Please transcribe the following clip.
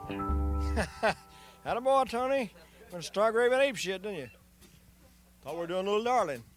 Attaboy, Tony. Went stark raving ape shit, didn't you? Thought we were doing Little Darling.